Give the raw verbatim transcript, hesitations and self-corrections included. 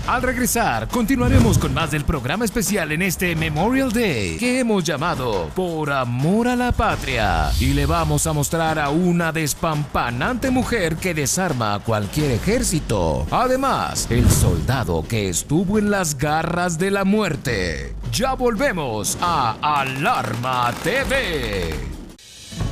Al regresar, continuaremos con más del programa especial en este Memorial Day que hemos llamado Por Amor a la Patria. Y le vamos a mostrar a una despampanante mujer que desarma a cualquier ejército. Además, el soldado que estuvo en las garras de la muerte. Ya volvemos a Alarma T V.